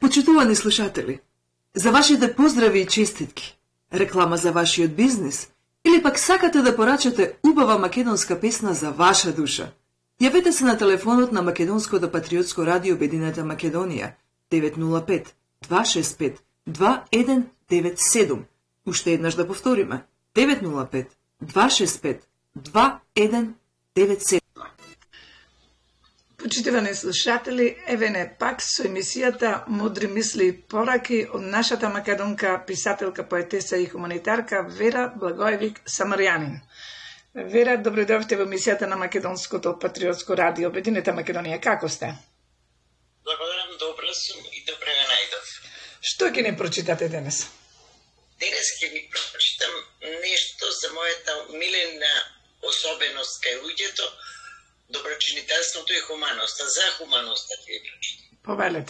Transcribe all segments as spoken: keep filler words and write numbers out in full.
Почитувани слушатели, за вашите поздрави и честитки, реклама за вашиот бизнис или пак сакате да порачате убава македонска песна за ваша душа, јавете се на телефонот на Македонското патриотско радио Обединета Македонија девет нула пет два шест пет два еден девет седум. Уште еднаш да повториме девет нула пет два шест пет два еден девет седум. Почитувани слушатели, еве не пак со емисијата Мудри мисли и пораки од нашата македонка, писателка, поетеса и хуманитарка Вера Благоевик Самарјанин. Вера, добре дојдовте во емисијата на Македонското патриотско радио Обединета Македонија. Како сте? Благодарам, добро сум и добре ме најдов. Што ќе не прочитате денес? Денес ќе ви прочитам нешто за мојата милена особеност кај луѓето, доброчинителството и хуманоста. За хуманоста ќе ви прочитам. Повелете.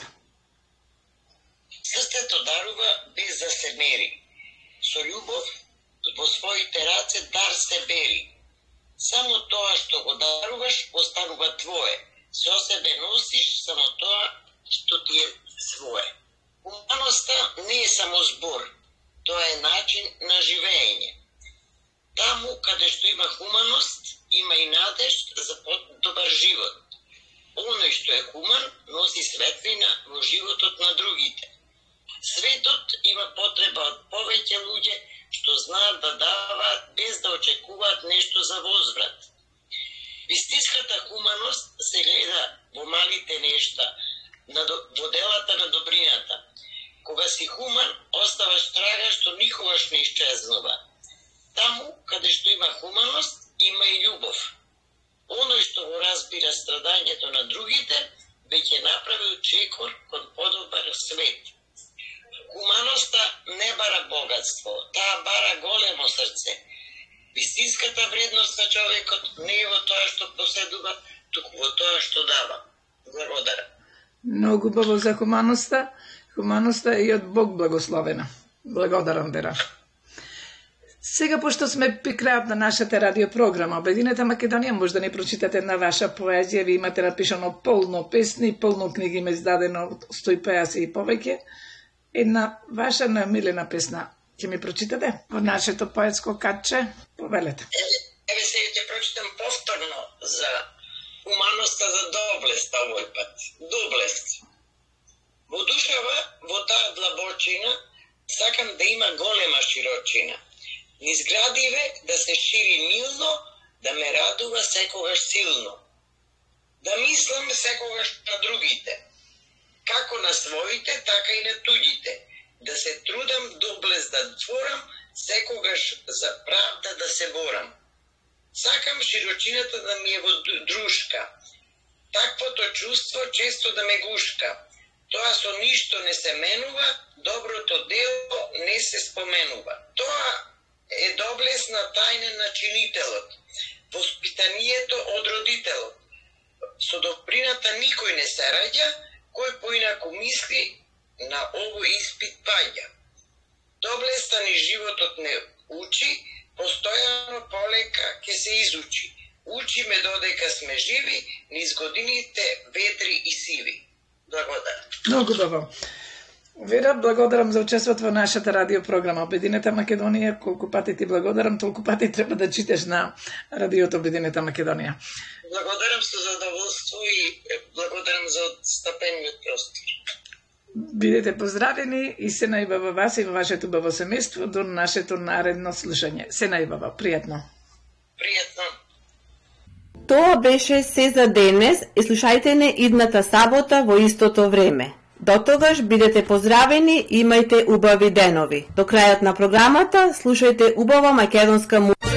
Срцето дарува без да се мери. Со љубов во своите раце дар се бери. Само тоа што го даруваш останува твое. Со себе носиш само тоа што ти е свое. Хуманоста не е само збор. Тоа е начин на живење. Таму каде што има хуманост, има и надежд за добар живот. Оној што е хуман носи светлина во животот на другите. Светот има потреба од повеќе луѓе што знаат да даваат без да очекуваат нешто за возврат. Вистинската хуманост се гледа во малите нешта, во делата на добрината. Кога си хуман, оставаш трага што никогаш не исчезнува. Таму каде што има хуманост, има и љубов. Оној што го разбира страдањето на другите, веќе направил чекор кон подобар свет. Хуманоста не бара богатство, таа бара големо срце. Вистинската вредност на човекот не е во тоа што поседува, туку во тоа што дава. Благодарам. Многу убаво за хуманоста. Хуманоста е и од Бог благословена. Благодарам, Вера. Сега, пошто сме при крајот на нашата радиопрограма Обединета Македонија, може да не прочитате една ваша поезија. Ви имате напишано полно песни, полно книги ме издадено сто пеесет и повеќе. Една ваша најмилена песна ќе ми прочитате во нашето поетско катче? Повелете. Еве, еве сега ќе прочитам повторно за хуманоста, за доблест овој пат. Доблест. Во душава, во таа длабочина, сакам да има голема широчина. Низ градиве да се шири милно, да ме радува секогаш силно. Да мислам секогаш на другите, како на своите, така и на туѓите. Да се трудам доблест да творам, секогаш за правда да се борам. Сакам широчината да ми е во друшка. Таквото чувство често да ме гушка. Тоа со ништо не се менува, доброто дело не се споменува. Тоа е доблесна тајна на чинителот, воспитанието од родителот. Со добрината никој не се раѓа, кој поинаку мисли на овој испит паѓа. Доблеста ни животот не учи, постојано полека ќе се изучи. Учи ме додека сме живи, низ годините ветри и сиви. Благодарам. Многу добро. Вера, благодарам за учеството во нашата радиопрограма Обединета Македонија. Колку пати ти благодарам, толку пати треба да читаш на радиото Обединета Македонија. Благодарам со задоволство и благодарам за отстапениот простор. Бидете поздравени и се најбава вас и во вашето убаво семејство до нашето наредно слушање. Се најбава, пријатно. Пријатно. Тоа беше се за денес и слушајте не идната сабота во истото време. До тогаш бидете поздравени и имајте убави денови. До крајот на програмата слушајте убава македонска музика.